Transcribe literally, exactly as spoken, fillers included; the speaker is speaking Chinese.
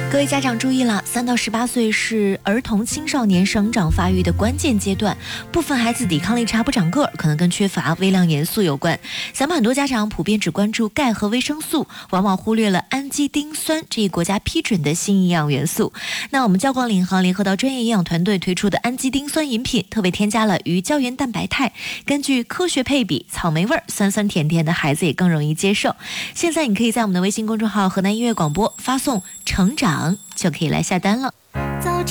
各位家长注意了，三到十八岁是儿童青少年生长发育的关键阶段，部分孩子抵抗力差不长个儿，可能跟缺乏微量元素有关。咱们很多家长普遍只关注钙和维生素，往往忽略了氨基丁酸这一国家批准的新营养元素。那我们交广领航联合到专业营养团队推出的氨基丁酸饮品，特别添加了鱼胶原蛋白肽，根据科学配比，草莓味儿酸酸甜甜的，孩子也更容易接受。现在你可以在我们的微信公众号河南音乐广播发送成长就可以来下单了。